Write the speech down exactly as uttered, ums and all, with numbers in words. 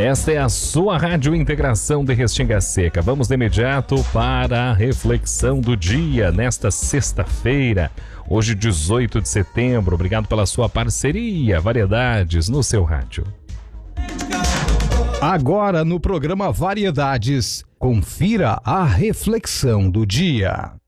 Esta é a sua Rádio Integração de Restinga Seca. Vamos de imediato para a reflexão do dia nesta sexta-feira, hoje dezoito de setembro. Obrigado pela sua parceria, Variedades no seu rádio. Agora no programa Variedades, confira a reflexão do dia.